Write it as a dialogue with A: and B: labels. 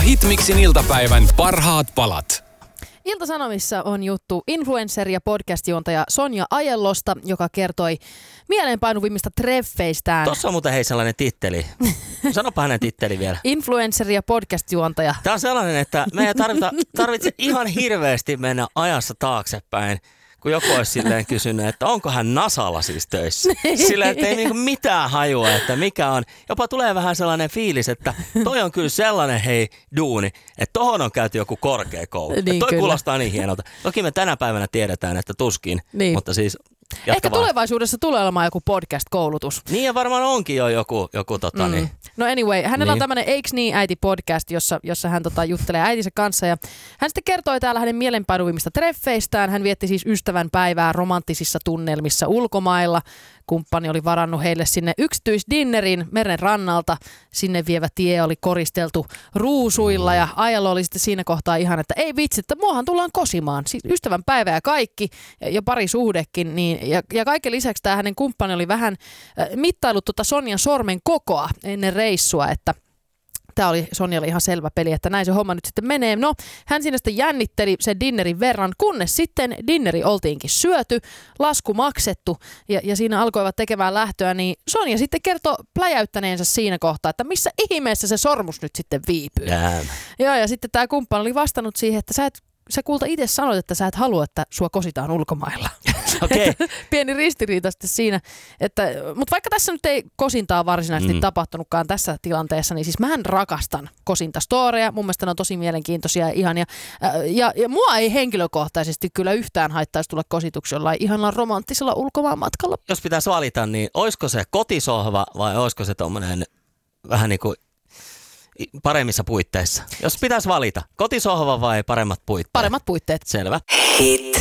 A: Hitmixin iltapäivän parhaat palat.
B: Ilta-Sanomissa on juttu influencer- ja podcast-juontaja Sonja Ajellosta, joka kertoi mieleenpainuvimmista treffeistään.
C: Tuossa on muuten sellainen titteli. Sanopa hänen titteli vielä.
B: Influencer- ja podcast-juontaja.
C: Tämä on sellainen, että meidän tarvitsee ihan hirveästi mennä ajassa taaksepäin, kun joku olisi silleen kysynyt, että onko hän Nasalla siis töissä. Silleen, että ei niinku mitään hajua, että mikä on. Jopa tulee vähän sellainen fiilis, että toi on kyllä sellainen duuni, että tohon on käyty joku korkeakoulu.
B: Niin,
C: toi
B: kyllä.
C: Kuulostaa niin hienolta. Toki me tänä päivänä tiedetään, että tuskin,
B: niin.
C: Mutta siis
B: Ehkä
C: vaan.
B: tulevaisuudessa tulee olemaan joku podcast-koulutus.
C: Niin ja varmaan onkin jo joku niin.
B: No anyway, hänellä on
C: Niin.
B: tämmöinen Eiks niin äiti podcast, jossa hän juttelee äitinsä kanssa. Ja hän sitten kertoi täällä hänen mielenpainuvimmista treffeistään. Hän vietti siis ystävän päivää romanttisissa tunnelmissa ulkomailla. Kumppani oli varannut heille sinne yksityisdinnerin meren rannalta. Sinne vievä tie oli koristeltu ruusuilla ja Ajello oli sitten siinä kohtaa ihan, että ei vitsi, että muahan tullaan kosimaan. Siis ystävän päivä ja kaikki ja parisuhdekin. Niin, ja kaiken lisäksi tämä hänen kumppani oli vähän mittaillut Sonjan sormen kokoa ennen reissua, että tämä oli Sonjalle ihan selvä peli, että näin se homma nyt sitten menee. No, hän siinä sitten jännitteli sen dinnerin verran, kunnes sitten dinneri oltiinkin syöty, lasku maksettu ja siinä alkoivat tekemään lähtöä, niin Sonja sitten kertoi pläjäyttäneensä siinä kohtaa, että missä ihmeessä se sormus nyt sitten viipyy. Joo, ja sitten tämä kumppani oli vastannut siihen, että sä kulta itse sanoit, että sä et halua, että sua kositaan ulkomailla.
C: Okei.
B: Pieni ristiriita sitten siinä. Mutta vaikka tässä nyt ei kosintaa varsinaisesti tapahtunutkaan tässä tilanteessa, niin siis mähän rakastan kosintastoreja. Mun mielestä ne on tosi mielenkiintoisia ja ihania. Ja mua ei henkilökohtaisesti kyllä yhtään haittaisi tulla kosituksi jollain ihanalla romanttisella ulkomaanmatkalla.
C: Jos pitäisi valita, niin olisiko se kotisohva vai olisiko se tommonen vähän niin kuin paremmissa puitteissa? Jos pitäisi valita, kotisohva vai paremmat puitteet?
B: Paremmat puitteet.
C: Selvä.
D: Hit.